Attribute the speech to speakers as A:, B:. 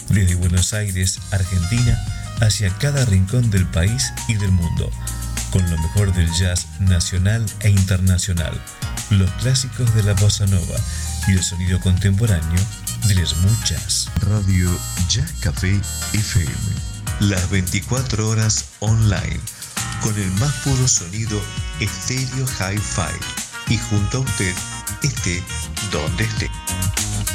A: desde Buenos Aires, Argentina, hacia cada rincón del país y del mundo, con lo mejor del jazz nacional e internacional, los clásicos de la bossa nova y el sonido contemporáneo del smooth jazz. Radio Jazz Café FM, las 24 horas online, con el más puro sonido estéreo hi-fi, y junto a usted, esté donde esté.